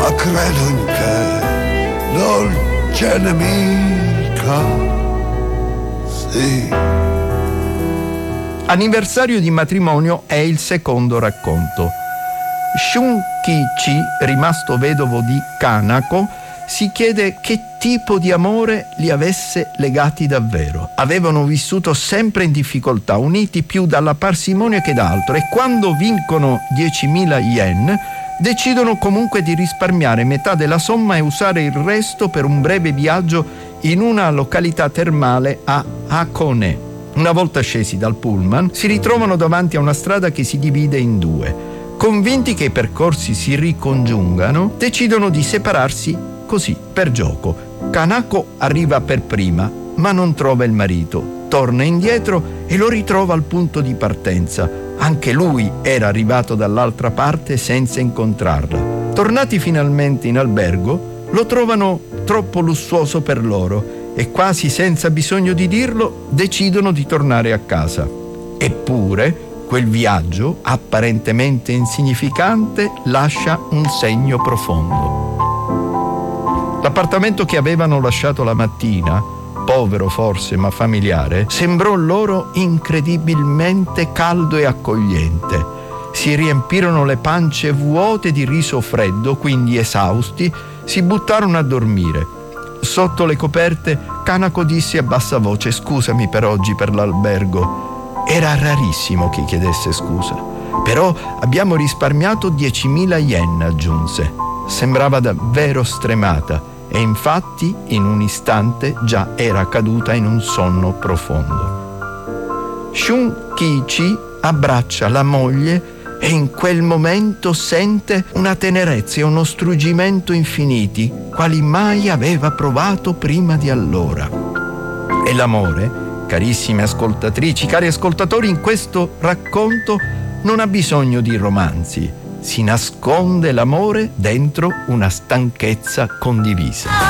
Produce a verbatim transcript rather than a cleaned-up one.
ma credo in te, dolce nemica. Sì. Anniversario di matrimonio è il secondo racconto. Shun Ki-chi, rimasto vedovo di Kanako, si chiede che tipo di amore li avesse legati davvero. Avevano vissuto sempre in difficoltà, uniti più dalla parsimonia che da altro, e quando vincono diecimila yen decidono comunque di risparmiare metà della somma e usare il resto per un breve viaggio in una località termale a Hakone. Una volta scesi dal pullman, si ritrovano davanti a una strada che si divide in due. Convinti che i percorsi si ricongiungano, decidono di separarsi così, per gioco. Kanako arriva per prima, ma non trova il marito. Torna indietro e lo ritrova al punto di partenza. Anche lui era arrivato dall'altra parte senza incontrarla. Tornati finalmente in albergo, lo trovano troppo lussuoso per loro e quasi senza bisogno di dirlo decidono di tornare a casa. Eppure, quel viaggio, apparentemente insignificante, lascia un segno profondo. L'appartamento che avevano lasciato la mattina, povero forse ma familiare, sembrò loro incredibilmente caldo e accogliente. Si riempirono le pance vuote di riso freddo, quindi esausti, si buttarono a dormire. Sotto le coperte, Kanako disse a bassa voce: «Scusami per oggi per l'albergo». Era rarissimo che chiedesse scusa. «Però abbiamo risparmiato diecimila yen», aggiunse. Sembrava davvero stremata e infatti in un istante già era caduta in un sonno profondo. Shun Ki-chi abbraccia la moglie e in quel momento sente una tenerezza e uno struggimento infiniti, quali mai aveva provato prima di allora. E l'amore, carissime ascoltatrici, cari ascoltatori, in questo racconto non ha bisogno di romanzi. Si nasconde l'amore dentro una stanchezza condivisa.